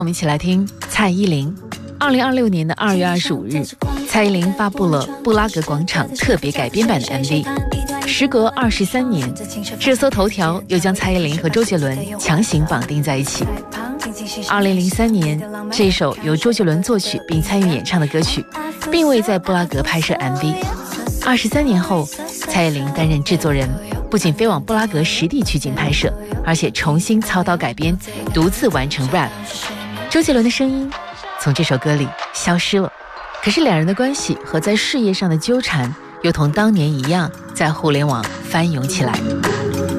我们一起来听蔡依林。2026年的2月25日，蔡依林发布了布拉格广场特别改编版的 MV。时隔23年，热搜头条又将蔡依林和周杰伦强行绑定在一起。2003年，这首由周杰伦作曲并参与演唱的歌曲，并未在布拉格拍摄 MV。23年后，蔡依林担任制作人，不仅飞往布拉格实地取景拍摄，而且重新操刀改编，独自完成 rap。周杰伦的声音从这首歌里消失了，可是两人的关系和在事业上的纠缠又同当年一样在互联网翻涌起来。